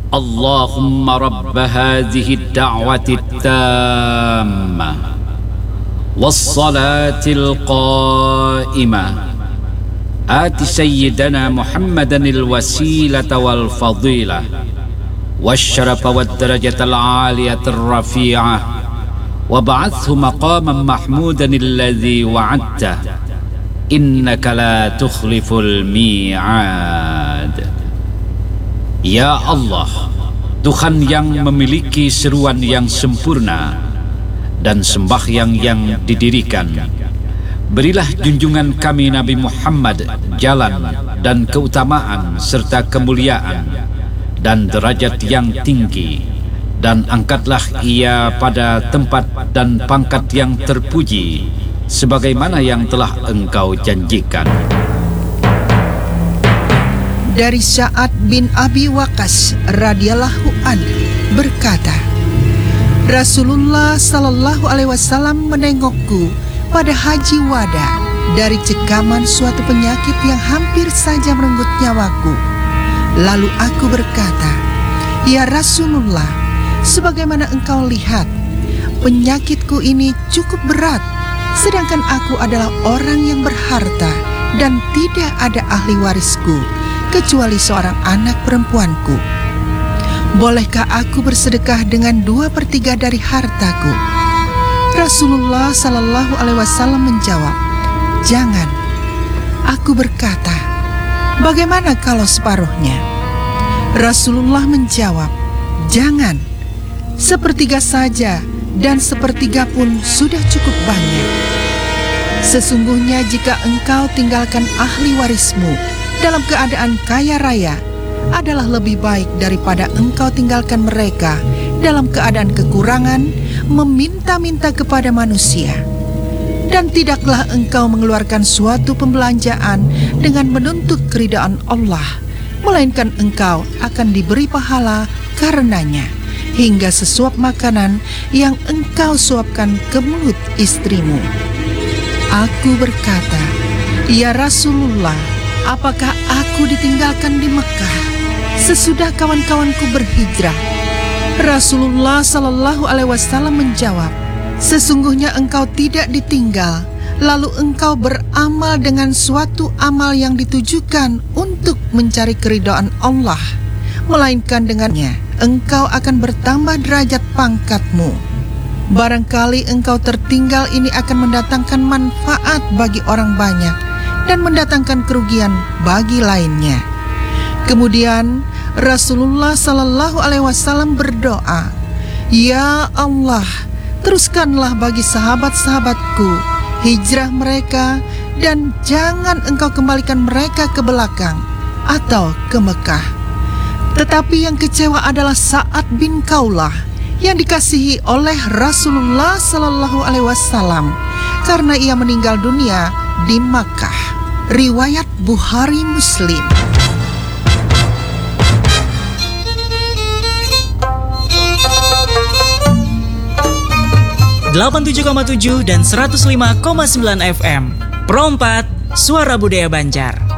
اللهم رب هذه الدعوة التامة والصلاة القائمة آت سيدنا محمدا الوسيلة والفضيلة والشرف والدرجة العالية الرفيعة وابعثه مقاما محمودا الذي وعدته إنك لا تخلف الميعاد. Ya Allah, Tuhan yang memiliki seruan yang sempurna dan sembahyang yang didirikan, berilah junjungan kami Nabi Muhammad jalan dan keutamaan serta kemuliaan dan derajat yang tinggi, dan angkatlah ia pada tempat dan pangkat yang terpuji sebagaimana yang telah Engkau janjikan. Dari Sa'ad bin Abi Waqqas radhiyallahu anhu berkata, Rasulullah sallallahu alaihi wasallam menengokku pada Haji Wada dari cekaman suatu penyakit yang hampir saja merenggut nyawaku. Lalu aku berkata, Ya Rasulullah, sebagaimana engkau lihat, penyakitku ini cukup berat, sedangkan aku adalah orang yang berharta dan tidak ada ahli warisku kecuali seorang anak perempuanku. Bolehkah aku bersedekah dengan 2/3 dari hartaku? Rasulullah sallallahu alaihi wasallam menjawab, Jangan. Aku berkata, Bagaimana kalau separuhnya? Rasulullah menjawab, Jangan. 1/3 saja, dan 1/3 pun sudah cukup banyak. Sesungguhnya jika engkau tinggalkan ahli warismu dalam keadaan kaya raya, adalah lebih baik daripada engkau tinggalkan mereka dalam keadaan kekurangan, meminta-minta kepada manusia. Dan tidaklah engkau mengeluarkan suatu pembelanjaan dengan menuntut keridaan Allah, melainkan engkau akan diberi pahala karenanya, hingga sesuap makanan yang engkau suapkan ke mulut istrimu. Aku berkata, Ya Rasulullah, apakah aku ditinggalkan di Mekah sesudah kawan-kawanku berhijrah? Rasulullah sallallahu alaihi wasallam menjawab, Sesungguhnya engkau tidak ditinggal, lalu engkau beramal dengan suatu amal yang ditujukan untuk mencari keridhaan Allah, melainkan dengannya engkau akan bertambah derajat pangkatmu. Barangkali engkau tertinggal ini akan mendatangkan manfaat bagi orang banyak dan mendatangkan kerugian bagi lainnya. Kemudian Rasulullah sallallahu alaihi wasallam berdoa, Ya Allah, teruskanlah bagi sahabat-sahabatku hijrah mereka, dan jangan engkau kembalikan mereka ke belakang atau ke Mekah. Tetapi yang kecewa adalah Sa'ad bin Kaulah yang dikasihi oleh Rasulullah sallallahu alaihi wasallam karena ia meninggal dunia di Makkah. Riwayat Bukhari Muslim. ...87,7 dan 105,9 FM. Pro 4, Suara Budaya Banjar.